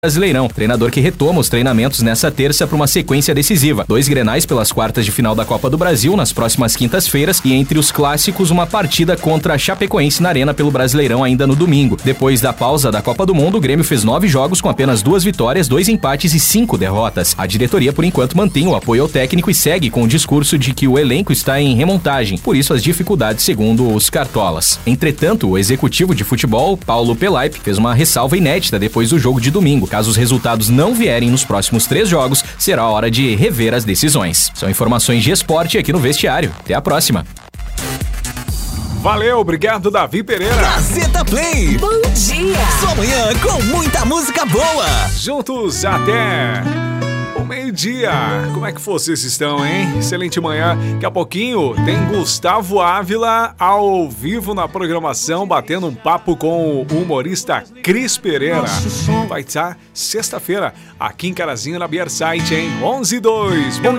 Brasileirão, treinador que retoma os treinamentos nessa terça para uma sequência decisiva. 2 grenais pelas quartas de final da Copa do Brasil nas próximas quintas-feiras e entre os clássicos uma partida contra a Chapecoense na Arena pelo Brasileirão ainda no domingo. Depois da pausa da Copa do Mundo, o Grêmio fez 9 jogos com apenas 2 vitórias, 2 empates e 5 derrotas. A diretoria, por enquanto, mantém o apoio ao técnico e segue com o discurso de que o elenco está em remontagem, por isso as dificuldades segundo os cartolas. Entretanto, o executivo de futebol, Paulo Pelaipe, fez uma ressalva inédita depois do jogo de domingo. Caso os resultados não vierem nos próximos 3 jogos, será hora de rever as decisões. São informações de esporte aqui no Vestiário. Até a próxima. Valeu, obrigado, Davi Pereira. Gazeta Play. Bom dia. Sua manhã com muita música boa. Juntos até o meio-dia. Como é que vocês estão, hein? Excelente manhã. Daqui a pouquinho tem Gustavo Ávila ao vivo na programação, batendo um papo com o humorista Cris Pereira. Vai estar sexta-feira aqui em Carazinho, na Beerside, hein? 11:02. Bom